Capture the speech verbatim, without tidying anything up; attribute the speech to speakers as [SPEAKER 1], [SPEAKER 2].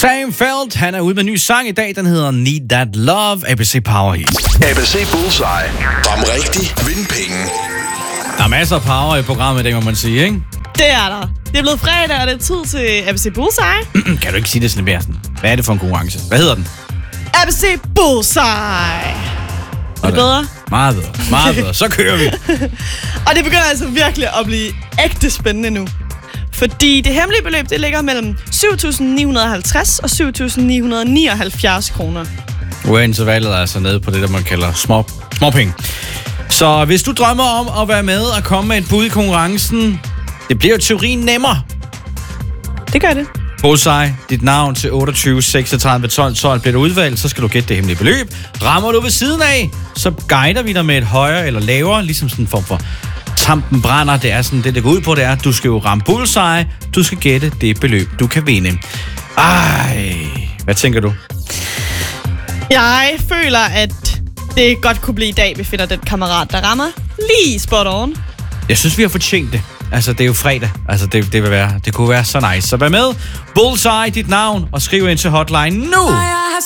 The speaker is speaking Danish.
[SPEAKER 1] Sam Feldt, han er ude med en ny sang i dag. Den hedder Need That Love, A B C Power Hit.
[SPEAKER 2] A B C Bullseye. Ram rigtigt, vind penge.
[SPEAKER 1] Der er masser af power i programmet i dag, må man sige, ikke?
[SPEAKER 3] Det er der. Det er blevet fredag, og det er tid til A B C Bullseye.
[SPEAKER 1] Kan du ikke sige det sådan mere sådan? Hvad er det for en konkurrence? Hvad hedder den?
[SPEAKER 3] A B C Bullseye. Er det bedre?
[SPEAKER 1] Meget bedre. Meget bedre. Så kører vi.
[SPEAKER 3] Og det begynder altså virkelig at blive ægte spændende nu. Fordi det hemmelige beløb, det ligger mellem syv tusind ni hundrede og halvtreds og syv tusind ni hundrede og nioghalvfjerds kroner.
[SPEAKER 1] Uintervallet er altså nede på det, der man kalder små, småpenge. Så hvis du drømmer om at være med og komme med et bud i konkurrencen, det bliver jo teorien nemmere.
[SPEAKER 3] Det gør det.
[SPEAKER 1] Bullseye, dit navn til otteogtyve seksogtredive tolv tolv bliver du udvalgt, så skal du gætte det hemmelige beløb. Rammer du ved siden af, så guider vi dig med et højere eller lavere, ligesom sådan en form for tampen brænder. Det er sådan, det der går ud på, det er, du skal jo ramme Bullseye, du skal gætte det beløb, du kan vinde. Ej, hvad tænker du?
[SPEAKER 3] Jeg føler, at det godt kunne blive i dag, vi finder den kammerat, der rammer lige spot on.
[SPEAKER 1] Jeg synes, vi har fortjent det. Altså, det er jo fredag. Altså, det, det vil være, det kunne være så nice. Så vær med. Bullseye, dit navn, og skriv ind til hotline nu.